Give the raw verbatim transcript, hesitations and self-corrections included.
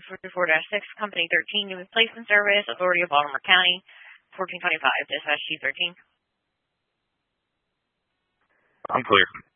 forty-four dash six, Company thirteen, New Placement Service, Authority of Baltimore County, fourteen twenty-five, dispatch Chief thirteen. I'm clear.